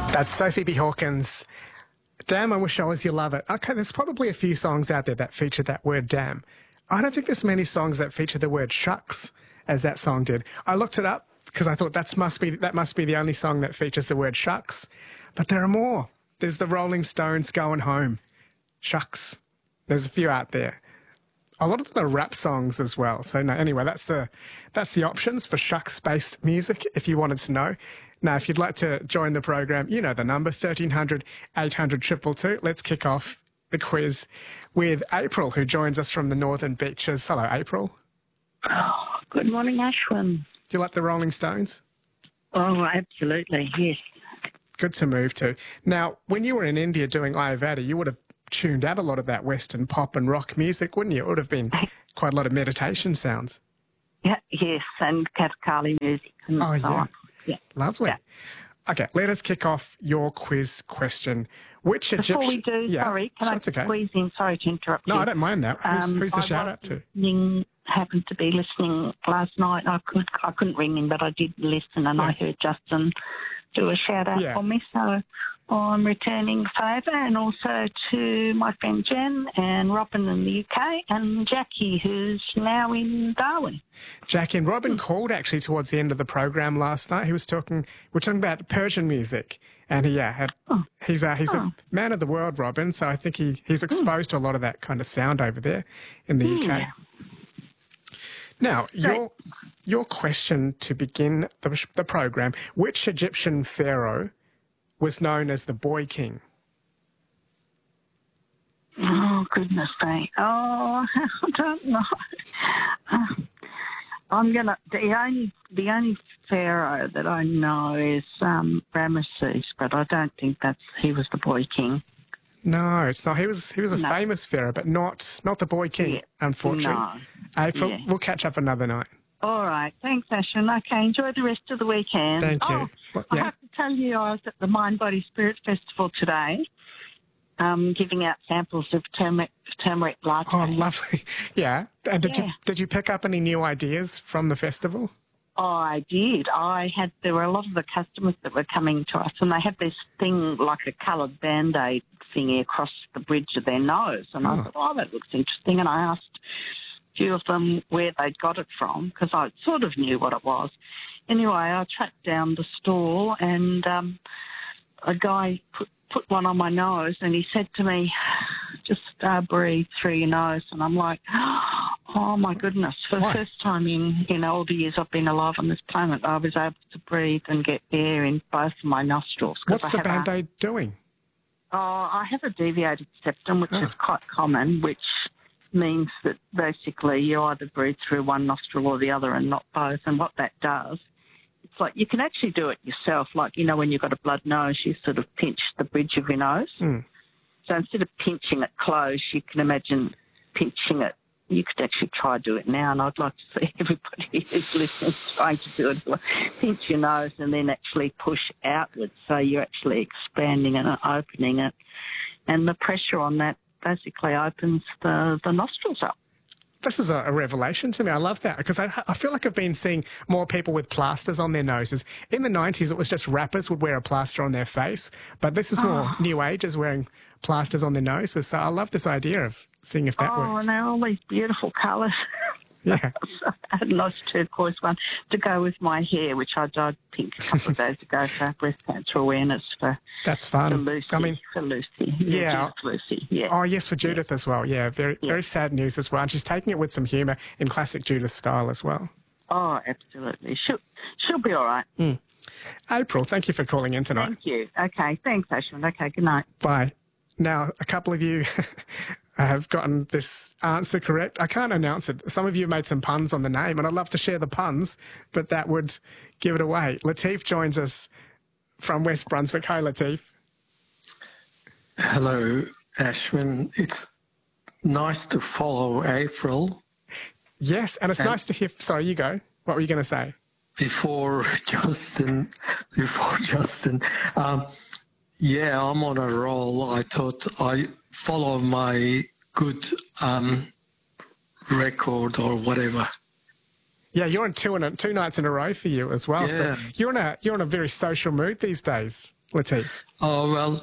That's Sophie B. Hawkins. Damn, I wish I was your lover. Okay, there's probably a few songs out there that feature that word damn. I don't think there's many songs that feature the word shucks as that song did. I looked it up because I thought that must be the only song that features the word shucks. But there are more. There's the Rolling Stones Going Home. Shucks. There's a few out there. A lot of them are rap songs as well. So no, anyway, that's the options for shucks-based music, if you wanted to know. Now, if you'd like to join the program, you know the number, 1300 800 222. Let's kick off the quiz with April, who joins us from the Northern Beaches. Hello, April. Oh, good morning, Ashwin. Do you like the Rolling Stones? Oh, absolutely, yes. Good to move to. Now, when you were in India doing Ayurveda, you would have tuned out a lot of that Western pop and rock music, wouldn't you? It would have been quite a lot of meditation sounds. Yeah, yes, and Kathakali music and so on. Yeah. Lovely. Yeah. Okay, let us kick off your quiz question. Which Egyptian... Before we do, sorry, can I squeeze in? Sorry to interrupt you. No, I don't mind that. Who's the shout-out to? Happened to be listening last night. I couldn't ring in, but I did listen, and I heard Justin do a shout-out for me, so I'm returning favour, and also to my friend Jen and Robin in the UK, and Jackie, who's now in Darwin. Jackie and Robin called actually towards the end of the program last night. We're talking about Persian music, and he's a man of the world, Robin, so I think he's exposed to a lot of that kind of sound over there in the UK. Now, your question to begin the program, which Egyptian pharaoh was known as the Boy King? Oh, goodness me. Oh, I don't know. The only pharaoh that I know is Ramesses, but I don't think he was the Boy King. No, it's not. He was a famous pharaoh, but not the Boy King, unfortunately. No. April, we'll catch up another night. All right. Thanks, Ashwin. Okay, enjoy the rest of the weekend. Thank you. I have to tell you, I was at the Mind, Body, Spirit Festival today, giving out samples of turmeric latte. Oh, lovely. Yeah. And did you pick up any new ideas from the festival? Oh, I did. There were a lot of the customers that were coming to us, and they had this thing like a coloured Band-Aid thingy across the bridge of their nose. And I thought, that looks interesting. And I asked a few of them where they'd got it from, because I sort of knew what it was. Anyway, I tracked down the store, and a guy put one on my nose, and he said to me, just breathe through your nose. And I'm like, oh, my goodness. For the first time in all the years I've been alive on this planet, I was able to breathe and get air in both of my nostrils. What's the Band-Aid doing? Oh, I have a deviated septum, which is quite common, which means that basically you either breathe through one nostril or the other and not both. And what that does, it's like you can actually do it yourself. Like, when you've got a blood nose, you sort of pinch the bridge of your nose. So instead of pinching it close, you can imagine pinching it. You could actually try to do it now, and I'd like to see everybody who's listening trying to do it. Pinch your nose and then actually push outwards, so you're actually expanding it and opening it. And the pressure on that basically opens the nostrils up. This is a revelation to me. I love that, because I feel like I've been seeing more people with plasters on their noses. In the 90s, it was just rappers would wear a plaster on their face, but this is more new agers wearing plasters on their noses. So I love this idea of seeing if that works. Oh, and they're all these beautiful colours. Yeah. So I had a nice turquoise one to go with my hair, which I dyed pink a couple of days ago for breast cancer awareness That's fun. For Lucy. For Lucy. Yeah. Lucy. Yeah. Oh, yes, for Judith as well. Yeah, very sad news as well. And she's taking it with some humour in classic Judith style as well. Oh, absolutely. She'll be all right. April, thank you for calling in tonight. Thank you. Okay, thanks, Ashwin. Okay, good night. Bye. Now, a couple of you have gotten this answer correct. I can't announce it. Some of you made some puns on the name, and I'd love to share the puns, but that would give it away. Latif joins us from West Brunswick. Hi, Latif. Hello, Ashwin. It's nice to follow April. Yes, and it's nice to hear... Sorry, you go. What were you going to say? Before Justin, yeah, I'm on a roll. I thought I follow my good record or whatever. Yeah, you're on two nights in a row for you as well. Yeah. So you're in a very social mood these days, Latif. Oh, well,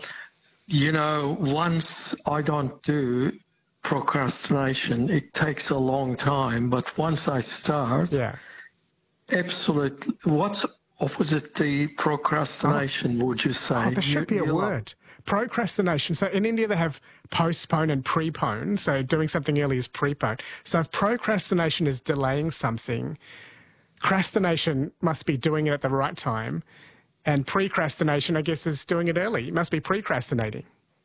once I don't do procrastination, it takes a long time. But once I start, Yeah. absolutely. What's opposite the procrastination, would you say? Oh, there should be a word. Procrastination. So in India, they have postpone and prepone. So doing something early is prepone. So if procrastination is delaying something, crastination must be doing it at the right time. And precrastination, I guess, is doing it early. You must be precrastinating.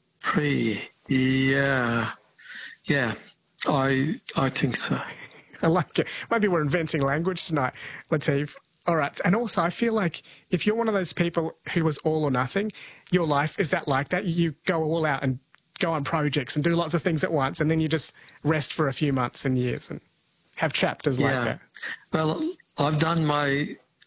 Yeah. Yeah, I think so. I like it. Maybe we're inventing language tonight, Latif. All right. And also, I feel like if you're one of those people who was all or nothing, your life, is that like that? You go all out and go on projects and do lots of things at once, and then you just rest for a few months and years and have chapters like that. Well, I've done my